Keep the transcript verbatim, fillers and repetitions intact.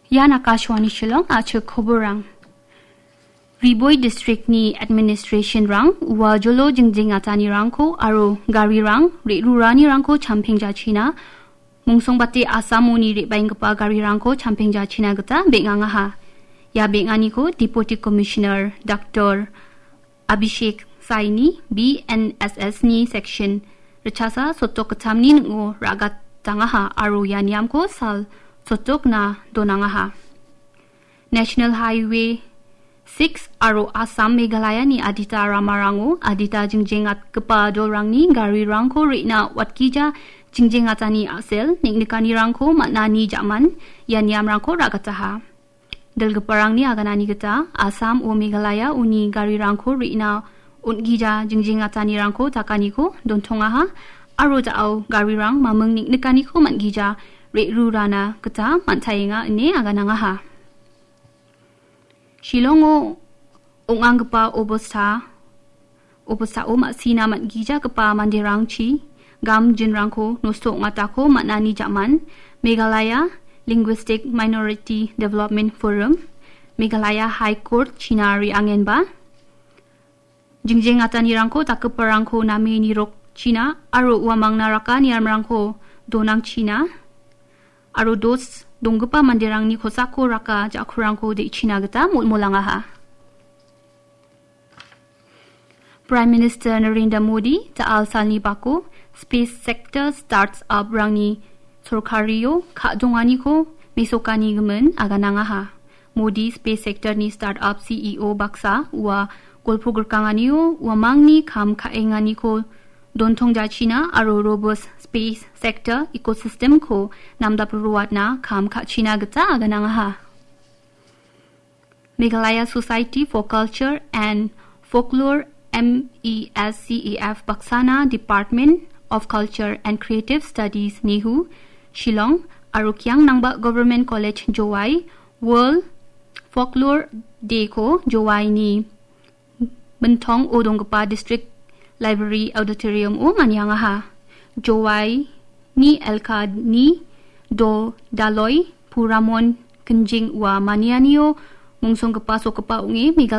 Yan Akashwani Shillong ache khoborang. Riboy district ni administration rang wa jolo jingjing atani rang ko aro gari rang re rurani rang ko champengja china mungsong bati asamuni re baingpa gari rang ko champengja china gata benganga ha. Ya bengani ko Deputy Commissioner Doctor Abhishek Saini B N S S ni section rechasa sotok katamni ngo ragat tangaha aro yaniam ko sal sotok na donangaha. National Highway six aro Assam Meghalaya ni adita ramarango adita jingjing at kepa dolrang ni gari rangko rina watkija jingjing atani asel niknikani rangko matnani jaman yaniam rangko ragataha. Dalgaparang ni aganani gata Assam o Meghalaya uni gari rangko rina ungija jingjing atani rangko takaniko dontongaha aro dao gari rang mameng niknikani ko matgija re rurana gata mantayinga ini aganangaha. Shillongo ongang kepa obosta obosta o maksina mat gija kepa mandirang chi gam jinrangko nosto ngatako maknani jaman Meghalaya Linguistic Minority Development Forum Meghalaya High Court Chinari angenba jingjing atani rangko takeparangko nami nirok China aro uamang naraka niamrangko donang China aro dos donggepa mandirang ni kosako raka jakurangko de China gata mulmulangaha. Prime Minister Narendra Modi taal salni bako space sector starts up rangni sorkariyo khadongani ko mesokani gemen aganangaha. Modi space sector ni startup C E O baksa wa golpugurkanganiyo wa mangni kham khaengani ko dontongja China aro robust space sector ecosystem ko namdapruwat na kham kha China gata aganangaha. Meghalaya Society for Culture and Folklore M E S C E F Baksana Department of Culture and Creative Studies Nehu Shillong aro kyang nangba Government College Jowai World Folklore Day ko Jowai ni Bentong Odongpa District Library Auditorium o manyangaha. Jowai ni Elka ni do Daloy Puramon Kenjing wa Manianio mungsong kepa so kepa ungi